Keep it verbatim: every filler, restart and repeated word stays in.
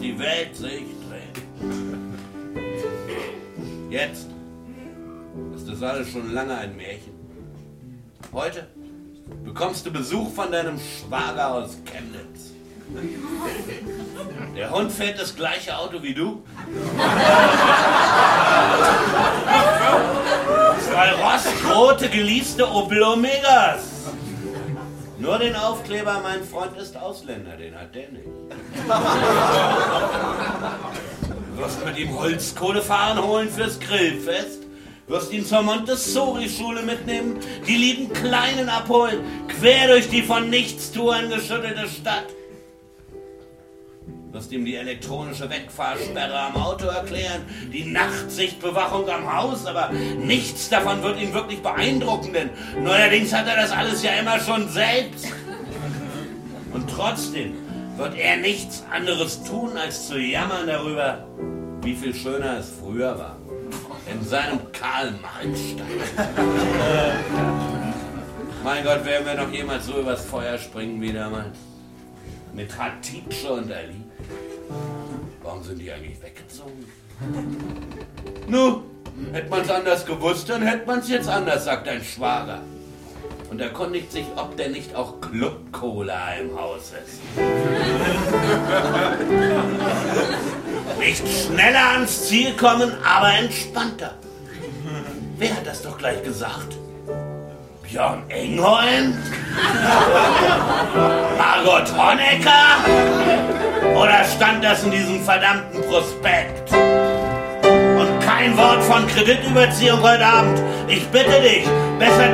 die Welt sich dreht. Jetzt ist das alles schon lange ein Märchen. Heute bekommst du Besuch von deinem Schwager aus Chemnitz. Der Hund fährt das gleiche Auto wie du. Zwei rostrote, geleaste Opel Omegas. Nur den Aufkleber, mein Freund ist Ausländer, den hat der nicht. Du wirst mit ihm Holzkohlefahren holen fürs Grillfest. Wirst ihn zur Montessori-Schule mitnehmen, die lieben Kleinen abholen, quer durch die von Nichtstuern geschüttelte Stadt. Wirst ihm die elektronische Wegfahrsperre am Auto erklären, die Nachtsichtbewachung am Haus, aber nichts davon wird ihn wirklich beeindrucken, denn neuerdings hat er das alles ja immer schon selbst. Und trotzdem wird er nichts anderes tun, als zu jammern darüber, wie viel schöner es früher war. In seinem Karl-Marx-Stall. Mein Gott, werden wir noch jemals so übers Feuer springen wie damals? Mit Hatice und Ali. Warum sind die eigentlich weggezogen? Nu, hätte man's anders gewusst, dann hätte man's jetzt anders, sagt ein Schwager. Und erkundigt sich, ob denn nicht auch Club-Cola im Haus ist. Nicht schneller ans Ziel kommen, aber entspannter. Wer hat das doch gleich gesagt? Björn Engholm? Margot Honecker? Oder stand das in diesem verdammten Prospekt? Und kein Wort von Kreditüberziehung heute Abend. Ich bitte dich, besser